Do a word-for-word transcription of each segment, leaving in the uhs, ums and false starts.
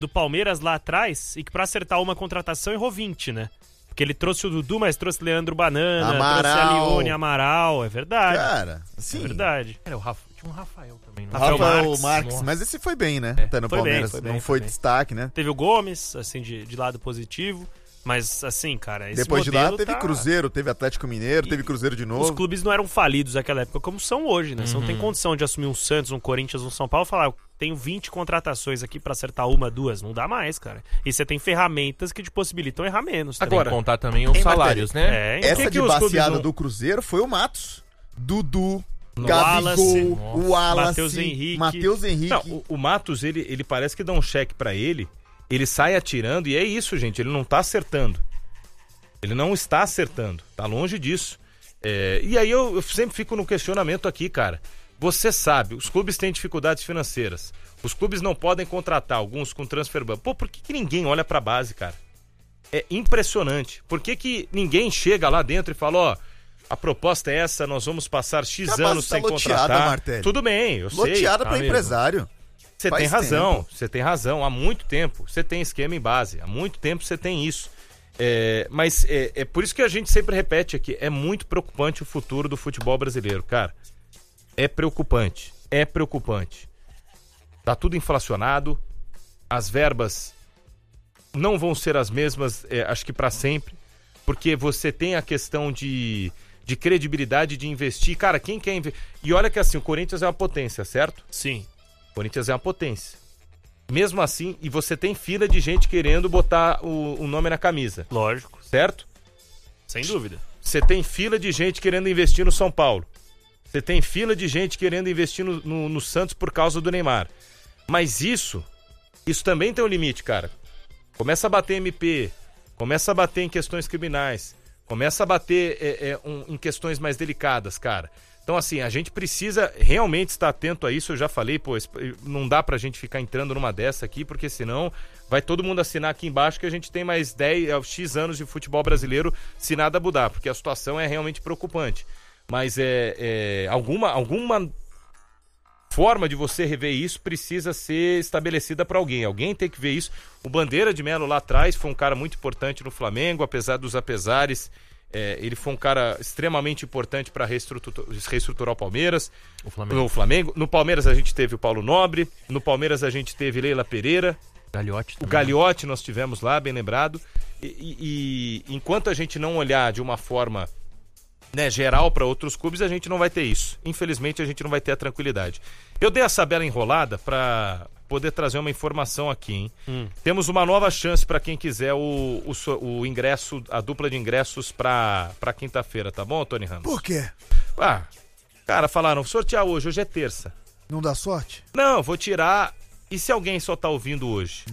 do Palmeiras lá atrás e que pra acertar uma contratação errou vinte, né? Porque ele trouxe o Dudu, mas trouxe Leandro Banana, Amaral. trouxe a Lione, Amaral, é verdade. Cara, sim. É verdade. Era o Rafa, tinha um Rafael também. Não? Rafael, Rafael Marques, Marques. mas esse foi bem, né? É, Tá no foi Palmeiras, bem, foi bem, não foi foi bem. destaque, né? Teve o Gomes, assim, de, de lado positivo. Mas, assim, cara, esse Depois de lá modelo teve tá... Cruzeiro, teve Atlético Mineiro, E- teve Cruzeiro de Os novo. clubes não eram falidos naquela época como são hoje, né? Você não tem Uhum. condição de assumir um Santos, um Corinthians, um São Paulo e falar, eu tenho vinte contratações aqui pra acertar uma, duas. Não dá mais, cara. E você tem ferramentas que te possibilitam errar menos. também. Agora, contar também os Hein, salários, né? É, então, Essa que de os clubes baseada não- do Cruzeiro foi o Matos. Dudu, No Gabigol, Wallace, o Wallace, Matheus Henrique. Matheus Henrique. Não, o, o Matos, ele, ele parece que dá um cheque pra ele, ele sai atirando e é isso, gente, ele não tá acertando. Ele não está acertando, tá longe disso. É, e aí eu, eu sempre fico no questionamento aqui, cara. Você sabe, os clubes têm dificuldades financeiras. Os clubes não podem contratar, alguns com transfer ban. Pô, por que, que ninguém olha pra base, cara? É impressionante. Por que, que ninguém chega lá dentro e fala, ó, a proposta é essa, nós vamos passar X A base anos tá sem loteada, contratar. Martelli. Tudo bem, eu sei. Loteada tá pra mesmo. empresário. Você Faz tem razão, tempo. você tem razão. Há muito tempo você tem esquema em base. Há muito tempo você tem isso. É, mas é, é por isso que a gente sempre repete aqui. É muito preocupante o futuro do futebol brasileiro, cara. É preocupante. É preocupante. Tá tudo inflacionado. As verbas não vão ser as mesmas, é, acho que para sempre. Porque você tem a questão de, de credibilidade de investir. Cara, quem quer investir? E olha que assim, o Corinthians é uma potência, certo? Sim. O Corinthians é uma potência. Mesmo assim, e você tem fila de gente querendo botar o, o nome na camisa, Lógico. certo? Sem dúvida. Você tem fila de gente querendo investir no São Paulo. Você tem fila de gente querendo investir no, no, no Santos por causa do Neymar. Mas isso, isso também tem um limite, cara. Começa a bater M P, começa a bater em questões criminais, começa a bater é, é, um, em questões mais delicadas, cara. Então, assim, a gente precisa realmente estar atento a isso. Eu já falei, pô, não dá pra gente ficar entrando numa dessa aqui, porque senão vai todo mundo assinar aqui embaixo que a gente tem mais dez, X anos de futebol brasileiro se nada mudar, porque a situação é realmente preocupante. Mas é, é alguma, alguma forma de você rever isso precisa ser estabelecida para alguém. Alguém tem que ver isso. O Bandeira de Melo lá atrás foi um cara muito importante no Flamengo, apesar dos apesares. É, ele foi um cara extremamente importante para reestruturar, reestruturar o Palmeiras. O Flamengo. No Flamengo. No Palmeiras a gente teve o Paulo Nobre. No Palmeiras a gente teve Leila Pereira. Gagliotti O também. Gagliotti nós tivemos lá, bem lembrado. E, e- e enquanto a gente não olhar de uma forma, né, geral para outros clubes, a gente não vai ter isso. Infelizmente a gente não vai ter a tranquilidade. Eu dei essa bela enrolada para poder trazer uma informação aqui, hein? Hum. Temos uma nova chance para quem quiser o, o, so- o ingresso, a dupla de ingressos para para quinta-feira, tá bom, Tony Ramos? Por quê? Ah, cara, falaram, sortear hoje, hoje é terça. Não dá sorte? Não, vou tirar. E se alguém só tá ouvindo hoje?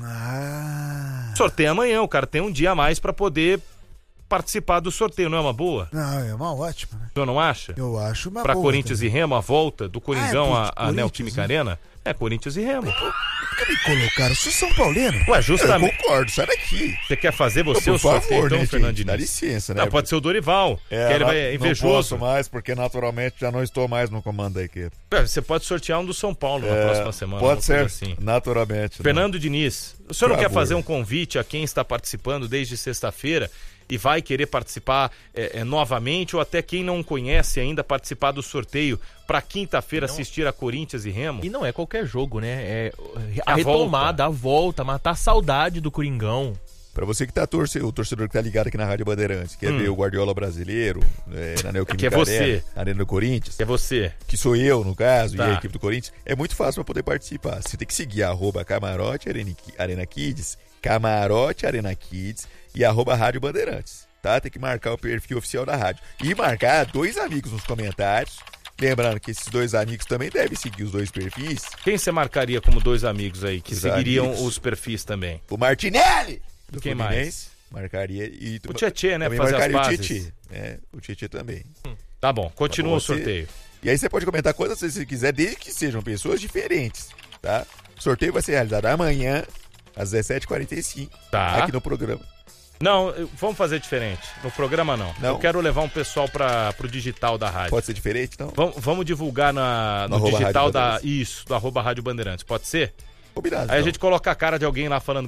Ah. Sorteio amanhã, o cara tem um dia a mais para poder participar do sorteio, não é uma boa? Não, é uma ótima, né? O senhor não acha? Eu acho uma Para boa Corinthians também. e Remo, a volta do Coringão Ah, é pro à à Neoquímica Corinthians, né? Arena? É Corinthians e Remo. Por que me colocaram? Sou São Paulino. Ué, justamente. Eu concordo, sai daqui. Você quer fazer você Por o sorteio, favor, então, né, Fernando gente? Dá Diniz? licença, né? Não, pode ser o Dorival, É, que ele não- vai é Não invejoso. posso mais, porque naturalmente já não estou mais no comando da equipe. É, Você pode sortear um do São Paulo na É, próxima semana. Pode uma ser, coisa assim. naturalmente. né? Fernando Diniz, o senhor não Por quer favor. fazer um convite a quem está participando desde sexta-feira e vai querer participar é, é, novamente, ou até quem não conhece ainda participar do sorteio para quinta-feira Não. assistir a Corinthians e Remo? E não é qualquer jogo, né? É a, A retomada, a volta, matar a saudade do Coringão. Pra você que tá torcendo, o torcedor que tá ligado aqui na Rádio Bandeirantes, quer Hum. ver o Guardiola brasileiro, é, na Neoquímica Que é você. Arena, Arena do Corinthians, É você. que sou eu, no caso, Tá. e a equipe do Corinthians, é muito fácil pra poder participar. Você tem que seguir arroba Camarote Arena, Arena Kids, Camarote Arena Kids e arroba Rádio Bandeirantes, tá? Tem que marcar o perfil oficial da rádio. E marcar dois amigos nos comentários. Lembrando que esses dois amigos também devem seguir os dois perfis. Quem você marcaria como dois amigos aí, que Os seguiriam amigos. os perfis também? O Martinelli! Do Quem Fluminense, marcaria. E O Tietê, né? também Fazer as marcaria o pazes. Tietê. É, o Tietê também. Tá bom, continua Tá bom, o você- sorteio. E aí você pode comentar quantas vezes você quiser, desde que sejam pessoas diferentes, tá? O sorteio vai ser realizado amanhã, às dezessete e quarenta e cinco, Tá. aqui no programa. Não, eu- vamos fazer diferente. No programa não. Não? Eu quero levar um pessoal para pro digital da rádio. Pode ser diferente, então? Vamos, vamos divulgar na, No no arroba digital Rádio da. Bandeirantes. Isso, do arroba Rádio Bandeirantes. Pode ser? Combinado. Aí a então. gente coloca a cara de alguém lá falando